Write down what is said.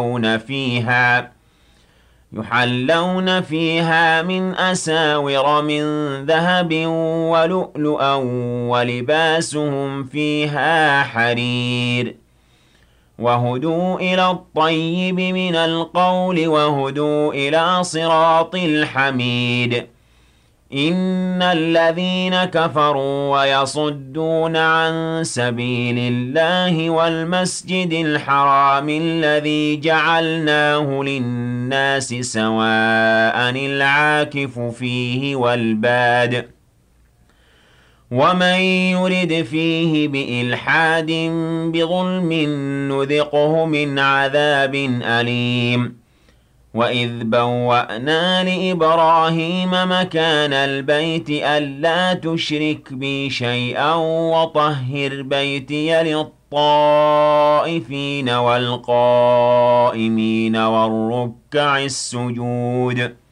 يحلون فيها من أساور من ذهب ولؤلؤا ولباسهم فيها حرير وهدوا إلى الطيب من القول وهدوا إلى صراط الحميد إن الذين كفروا ويصدون عن سبيل الله والمسجد الحرام الذي جعلناه للناس سواء العاكف فيه والباد ومن يرد فيه بإلحاد بظلم نذقه من عذاب أليم وإذ بوأنا لإبراهيم مكان البيت ألا تشرك بي شيئا وطهر بيتي للطائفين والقائمين والركع السجود